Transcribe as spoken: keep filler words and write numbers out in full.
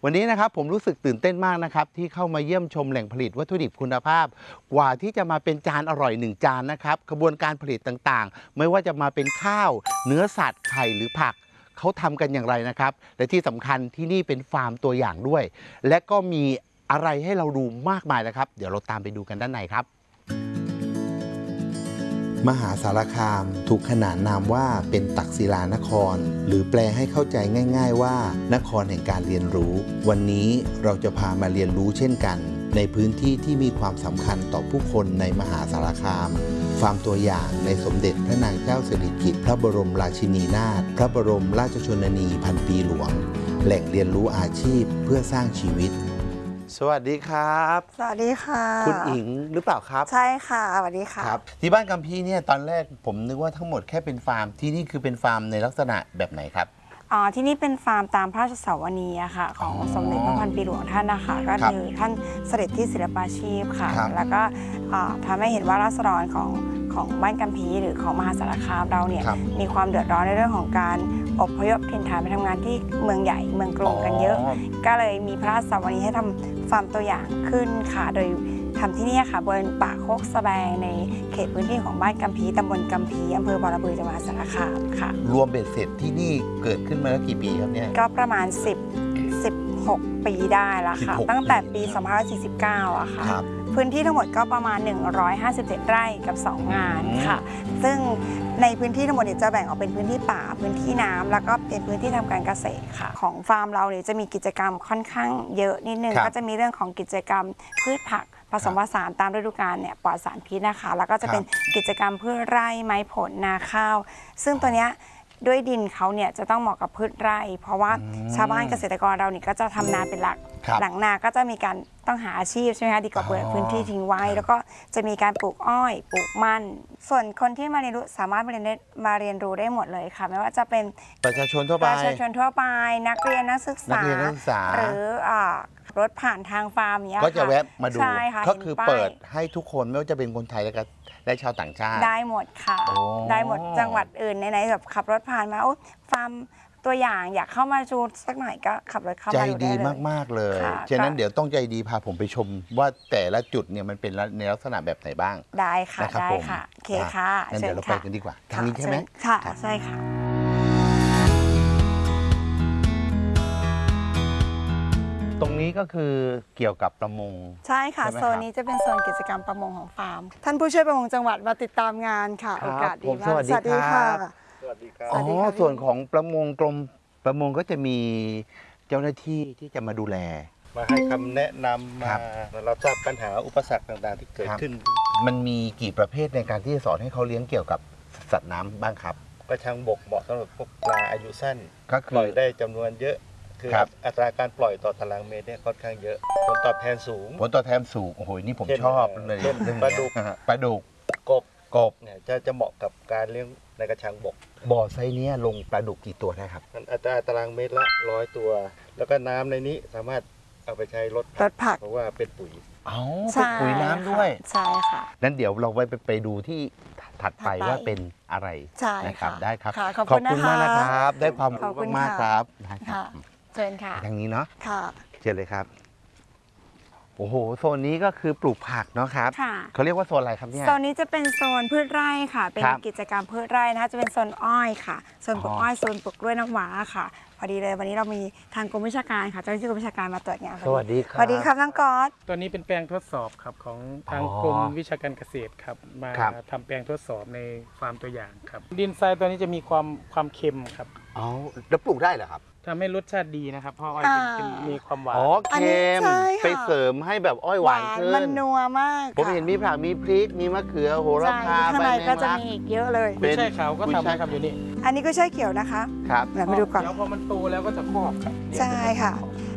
วันนี้นะครับผมรู้สึกตื่นเต้นมากนะครับที่เข้ามาเยี่ยมชมแหล่งผลิตวัตถุดิบคุณภาพกว่าที่จะมาเป็นจานอร่อยหนึ่งจานนะครับกระบวนการผลิตต่างๆไม่ว่าจะมาเป็นข้าวเนื้อสัตว์ไข่หรือผักเขาทำกันอย่างไรนะครับและที่สำคัญที่นี่เป็นฟาร์มตัวอย่างด้วยและก็มีอะไรให้เราดูมากมายนะครับเดี๋ยวเราตามไปดูกันด้านในครับมหาสารคามถูกขนานนามว่าเป็นตักศิลานครหรือแปลให้เข้าใจง่ายๆว่านครแห่งการเรียนรู้วันนี้เราจะพามาเรียนรู้เช่นกันในพื้นที่ที่มีความสำคัญต่อผู้คนในมหาสารคามฟาร์มตัวอย่างในสมเด็จพระนางเจ้าสิริกิติ์พระบรมราชินีนาถพระบรมราชชนนีพันปีหลวงแหล่งเรียนรู้อาชีพเพื่อสร้างชีวิตสวัสดีครับสวัสดีค่ะคุณอิงหรือเปล่าครับใช่ค่ะสวัสดีค่ะครับที่บ้านกัมพีเนี่ยตอนแรกผมนึกว่าทั้งหมดแค่เป็นฟาร์มที่นี่คือเป็นฟาร์มในลักษณะแบบไหนครับอ๋อที่นี่เป็นฟาร์มตามพระราชสวนีอะค่ะของสมเด็จพระพันปีหลวงท่านนะคะก็คือท่านเสด็จที่ศิลปาชีพค่ะแล้วก็ทำให้เห็นว่าราษฎรของของบ้านกัมพีหรือของมหาสารคามเราเนี่ยมีความเดือดร้อนในเรื่องของการอพยพถิ่นฐานไปทำงานที่เมืองใหญ่เมืองกรุงกันเยอะก็เลยมีพระราชสวนีให้ทำฟาร์มตัวอย่างขึ้นค่ะโดยทำที่นี่ค่ะบนป่าโคกสแบงในเขตพื้นที่ของบ้านกัมพีตำบลกัมพีอำเภอบอระบือจังหวัดสระบุรีค่ะรวมเบ็ดเสร็จที่นี่เกิดขึ้นมาแล้วกี่ปีครับเนี่ยก็ประมาณสิบ สิบหกปีได้แล้วค่ะตั้งแต่ปีสองพันห้าร้อยสี่สิบเก้าอะค่ะพื้นที่ทั้งหมดก็ประมาณหนึ่งร้อยห้าสิบเจ็ดไร่กับสองงานค่ะซึ่งในพื้นที่ทั้งหมดจะแบ่งออกเป็นพื้นที่ป่าพื้นที่น้ำแล้วก็เป็นพื้นที่ทำการเกษตรค่ะของฟาร์มเราเนี่ยจะมีกิจกรรมค่อนข้างเยอะนิดนึงก็จะมีเรื่องของกิจกรรมพืชผักผสมผสานตามฤดูกาลเนี่ยปลอดสารพิษนะคะแล้วก็จะเป็นกิจกรรมพืชไร่ไม้ผลนาข้าวซึ่งตัวเนี้ยด้วยดินเขาเนี่ยจะต้องเหมาะกับพืชไร่เพราะว่าชาวบ้านเกษตรกรเราเนี่ยก็จะทำนาเป็นหลักหลังนาก็จะมีการต้องหาอาชีพใช่ไหมคะดีกว่าเปิดพื้นที่ทิ้งไว้แล้วก็จะมีการปลูกอ้อยปลูกมันส่วนคนที่มาเรียนรู้สามารถมาเรียนมาเรียนรู้ได้หมดเลยค่ะไม่ว่าจะเป็นประชาชนทั่วไปประชาชนทั่วไปนักเรียนนักศึกษาหรือรถผ่านทางฟาร์มเนี้ยก็จะแวะมาดูก็คือเปิดให้ทุกคนไม่ว่าจะเป็นคนไทยและก็ได้ชาวต่างชาติได้หมดค่ะได้หมดจังหวัดอื่นไหนๆแบบขับรถผ่านมาโอ้ฟาร์มตัวอย่างอยากเข้ามาดูสักหน่อยก็ขับรถเข้ามาใจดีมากๆเลยฉะนั้นเดี๋ยวต้องใจดีพาผมไปชมว่าแต่ละจุดเนี่ยมันเป็นในลักษณะแบบไหนบ้างได้ค่ะได้ค่ะโอเคค่ะงั้นเดี๋ยวเราไปกันดีกว่าทางนี้ใช่ไหมค่ะใช่ค่ะตรงนี้ก็คือเกี่ยวกับประมงใช่ค่ะโซนนี้จะเป็นโซนกิจกรรมประมงของฟาร์มท่านผู้ช่วยประมงจังหวัดมาติดตามงานค่ะโอกาสดีมากสวัสดีค่ะสวัสดีครับอ๋อส่วนของประมงกรมประมงก็จะมีเจ้าหน้าที่ที่จะมาดูแลมาให้คำแนะนำมาเราทราบปัญหาอุปสรรคต่างๆที่เกิดขึ้นมันมีกี่ประเภทในการที่จะสอนให้เขาเลี้ยงเกี่ยวกับสัตว์น้ำบ้างครับกระชังบกเหมาะสำหรับพวกปลาอายุสั้นก็ปล่อยได้จำนวนเยอะคืออัตราการปล่อยต่อตารางเมตรเนี่ยค่อนข้างเยอะผลตอบแทนสูงผลตอบแทนสูงโอ้โหนี่ผมชอบเลยเรื่องปลาดุกปลาดุกกบกบเนี่ยจะจะเหมาะกับการเลี้ยงในกระชังบกบ่อไซนี้ลงปลาดุกกี่ตัวได้ครับอัตราตารางเมตรละร้อยตัวแล้วก็น้ำในนี้สามารถเอาไปใช้ลดผักเพราะว่าเป็นปุ๋ยอ๋อเป็นปุ๋ยน้ำด้วยใช่ค่ะนั้นเดี๋ยวเราไปไปดูที่ถัดไปว่าเป็นอะไรนะครับได้ครับขอบคุณมากนะครับได้ความรู้มากครับเชิญค่ะทางนี้เนาะค่ะเชิญเลยครับโอ้โหโซนนี้ก็คือปลูกผักเนาะครับเขาเรียกว่าโซนอะไรครับเนี่ยโซนนี้จะเป็นโซนพืชไร่ค่ะเป็นกิจกรรมพืชไร่นะคะจะเป็นโซนอ้อยค่ะโซนปลูกอ้อยโซนปลูกกล้วยน้ำว้าค่ะพอดีเลยวันนี้เรามีทางกรมวิชาการค่ะเจ้าหน้าที่กรมวิชาการมาตรวจงานสวัสดีครับสวัสดีครับน้องก๊อตตัวนี้เป็นแปลงทดสอบครับของทางกรมวิชาการเกษตรครับมาทำแปลงทดสอบในฟาร์มตัวอย่างครับดินทรายตัวนี้จะมีความความเค็มครับอ๋อแล้วปลูกได้เหรอครับทำให้รสชาติดีนะครับเพราะอ้อยมีความหวานอ๋อเค็มไปเสริมให้แบบอ้อยหวานขึ้นมันนัวมากผมเห็นมีผักมีพริกมีมะเขือโหระพาข้างในก็จะมีอีกเยอะเลยกุ้ยช่ายขาวก็ทำครับอยู่นี่อันนี้กุ้ยช่ายเขียวนะคะครับเดี๋ยวมาดูก่อนแล้วพอมันโตแล้วก็จะครอบครับใช่ค่ะ